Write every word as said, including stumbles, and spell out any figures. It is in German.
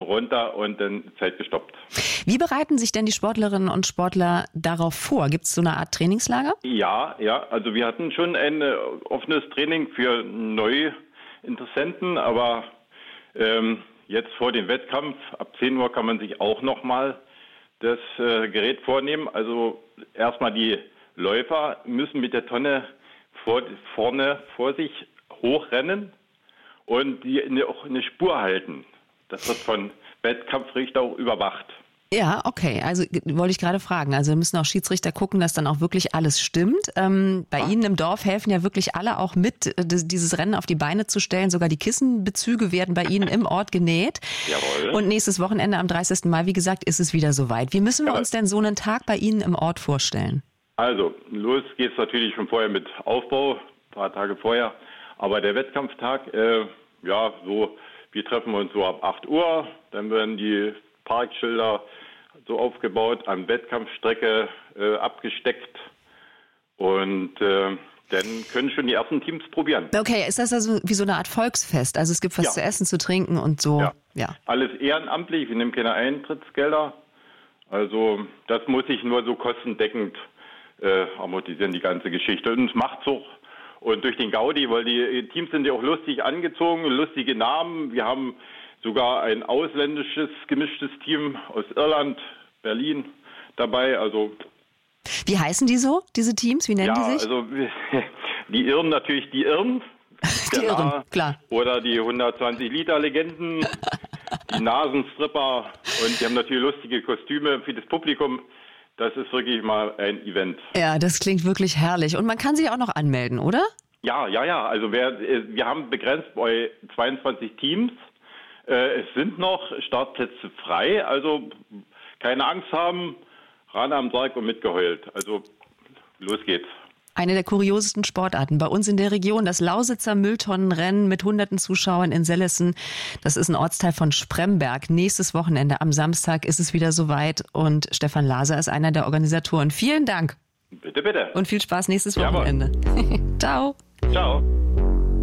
runter und dann Zeit gestoppt. Wie bereiten sich denn die Sportlerinnen und Sportler darauf vor? Gibt es so eine Art Trainingslager? Ja, ja, also wir hatten schon ein äh, offenes Training für neue Interessenten, aber ähm, jetzt vor dem Wettkampf, ab zehn Uhr kann man sich auch nochmal das äh, Gerät vornehmen. Also erstmal die Läufer müssen mit der Tonne vor, vorne vor sich hochrennen und die eine, auch eine Spur halten. Das wird von Wettkampfrichter auch überwacht. Ja, okay. Also wollte ich gerade fragen. Also müssen auch Schiedsrichter gucken, dass dann auch wirklich alles stimmt. Ähm, bei ja. Ihnen im Dorf helfen ja wirklich alle auch mit, dieses Rennen auf die Beine zu stellen. Sogar die Kissenbezüge werden bei Ihnen im Ort genäht. Jawohl. Und nächstes Wochenende am dreißigsten Mai, wie gesagt, ist es wieder soweit. Wie müssen wir ja. uns denn so einen Tag bei Ihnen im Ort vorstellen? Also los geht's natürlich schon vorher mit Aufbau, ein paar Tage vorher. Aber der Wettkampftag, äh, ja, so, wir treffen uns so ab acht Uhr. Dann werden die Parkschilder so aufgebaut, an Wettkampfstrecke äh, abgesteckt und äh, dann können schon die ersten Teams probieren. Okay, ist das also wie so eine Art Volksfest? Also es gibt was ja. zu essen, zu trinken und so? Ja. ja. Alles ehrenamtlich, wir nehmen keine Eintrittsgelder. Also das muss ich nur so kostendeckend äh, amortisieren, die ganze Geschichte. Und es macht's auch. Und durch den Gaudi, weil die Teams sind ja auch lustig angezogen, lustige Namen. Wir haben sogar ein ausländisches gemischtes Team aus Irland, Berlin dabei. Also wie heißen die so, diese Teams? Wie nennen ja, die sich? Also die Irren natürlich die Irren. Die Irren, klar. Oder die hundertzwanzig Liter Legenden, die Nasenstripper. Und die haben natürlich lustige Kostüme für das Publikum. Das ist wirklich mal ein Event. Ja, das klingt wirklich herrlich. Und man kann sich auch noch anmelden, oder? Ja, ja, ja. Also wir, wir haben begrenzt bei zweiundzwanzig Teams. Es sind noch Startplätze frei, also keine Angst haben, ran am Sarg und mitgeheult. Also los geht's. Eine der kuriosesten Sportarten bei uns in der Region, das Lausitzer Mülltonnenrennen mit hunderten Zuschauern in Sellessen. Das ist ein Ortsteil von Spremberg. Nächstes Wochenende am Samstag ist es wieder soweit und Stefan Laser ist einer der Organisatoren. Vielen Dank. Bitte, bitte. Und viel Spaß nächstes Wochenende. Ciao. Ciao.